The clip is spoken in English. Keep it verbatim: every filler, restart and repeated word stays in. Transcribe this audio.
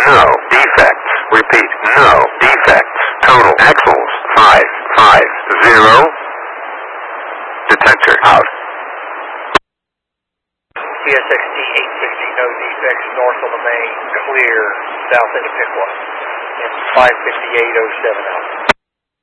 no defects. Repeat, no defects. Total axles, five, five, zero. Detector out. C S X T eight sixty, no defects, north on the main, clear, south into Piqua. And five fifty-eight oh seven out.